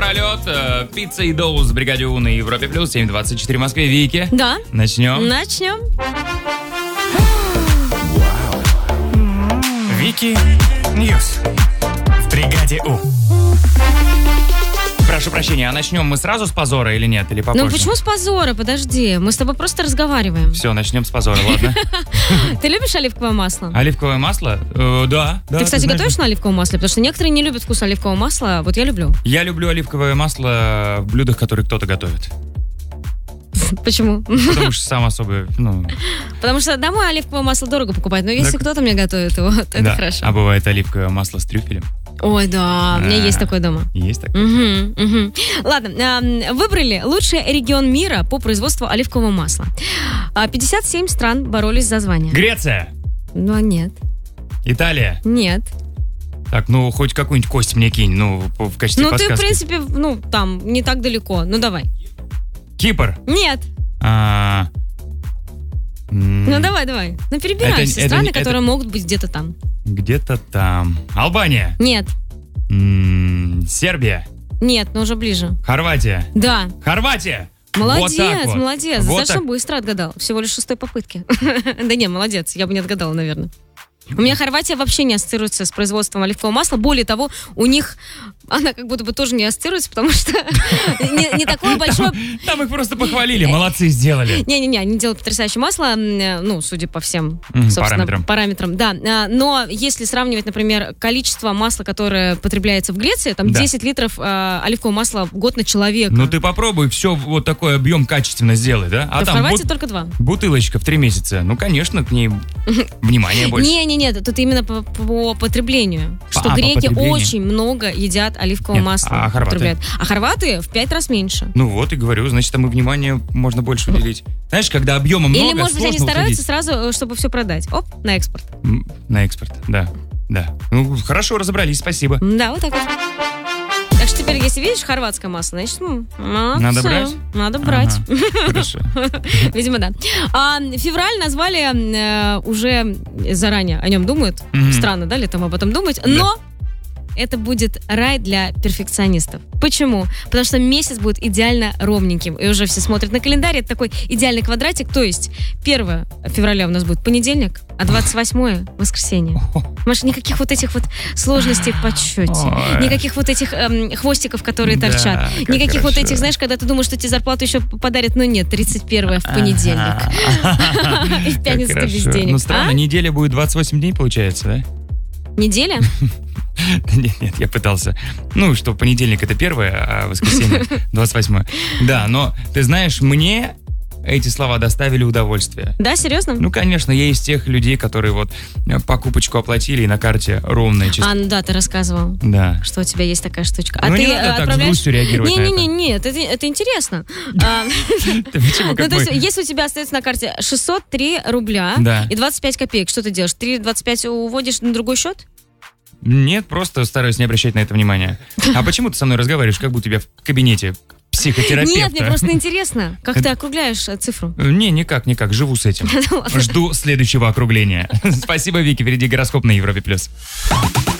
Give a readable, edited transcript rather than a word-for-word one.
напролет. Пицца и доус в бригаде У на Европе плюс 7:24 в Москве. Вики. Да. Начнем. Вики Ньюс в бригаде У. Прошу прощения, а начнем мы сразу с позора или нет? Или попозже? Ну почему с позора? Подожди, мы с тобой просто разговариваем. Все, начнем с позора, ладно? Ты любишь оливковое масло? Оливковое масло? Да. Ты, кстати, готовишь на оливковом масле? Потому что некоторые не любят вкус оливкового масла, вот я люблю. Я люблю оливковое масло в блюдах, которые кто-то готовит. Почему? Потому что сам особо, Потому что домой оливковое масло дорого покупать, но если кто-то мне готовит его, то это хорошо. А бывает оливковое масло с трюфелем? Ой, да, у меня есть такое дома. Есть такое? Ладно, выбрали лучший регион мира по производству оливкового масла. 57 стран боролись за звание. Греция! Ну, нет. Италия? Нет. Так, хоть какую-нибудь кость мне кинь, в качестве подсказки. Ты, в принципе, там, не так далеко. Ну, давай. Кипр? Нет. Давай. Перебирайся. Страны, которые могут быть где-то там. Где-то там. Албания? Нет. Сербия? Нет, но уже ближе. Хорватия? Да. Хорватия! Молодец. Вот Достаточно так. быстро отгадал. Всего лишь 6-й попытки. Да не, молодец. Я бы не отгадала, наверное. У меня Хорватия вообще не ассоциируется с производством оливкового масла. Более того, у них она как будто бы тоже не ассоциируется, потому что не такое большое... Там их просто похвалили, молодцы, сделали. Не-не-не, они делают потрясающее масло, судя по всем, параметрам. Да, но если сравнивать, например, количество масла, которое потребляется в Греции, там 10 литров оливкового масла в год на человека. Ну ты попробуй все вот такой объем качественно сделай, да? А там в Хорватии только 2. Бутылочка в 3 месяца. Ну, конечно, к ней внимание больше. Нет, тут именно по потреблению. Что греки очень много едят оливкового масла. А хорваты? А хорваты в 5 раз меньше. Ну вот и говорю, значит, там и внимание можно больше уделить. Знаешь, когда объема много, или, может быть, они сложно стараются уходить. сразу, чтобы все продать. Оп, на экспорт. На экспорт, да. Ну, хорошо, разобрались, спасибо. Да, вот так вот. Так что теперь, если видишь хорватское масло, значит, надо брать? Надо брать. Хорошо. Видимо, да. Февраль назвали уже заранее, о нем думают. Странно, да, летом об этом думать. Но это будет рай для перфекционистов. Почему? Потому что месяц будет идеально ровненьким. И уже все смотрят на календарь. Это такой идеальный квадратик. То есть 1 февраля у нас будет понедельник, а 28 воскресенье. Маш, никаких вот этих вот сложностей в подсчете. Никаких вот этих хвостиков, которые торчат. Никаких вот этих, знаешь, когда ты думаешь, что тебе зарплату еще подарят. Но нет, 31 в понедельник. И в пятницу ты без денег. Ну странно, неделя будет 28 дней, получается, да? Неделя? Нет, я пытался. Что понедельник это 1, а воскресенье 28. Да, но ты знаешь, мне эти слова доставили удовольствие. Да, серьезно? Ну, конечно, я из тех людей, которые вот покупочку оплатили и на карте ровная чисто. Ну да, ты рассказывал. Да. Что у тебя есть такая штучка. А ты не надо отправляешь... так с грустью реагировать на это. Нет, это интересно. Почему? То есть, если у тебя остается на карте 603 рубля и 25 копеек, что ты делаешь? 3,25 уводишь на другой счет? Нет, просто стараюсь не обращать на это внимания. А почему ты со мной разговариваешь, как будто у тебя в кабинете психотерапевта? Нет, мне просто интересно, как ты округляешь цифру. Никак, живу с этим. Жду следующего округления. Спасибо, Вики, впереди гороскоп на Европе+.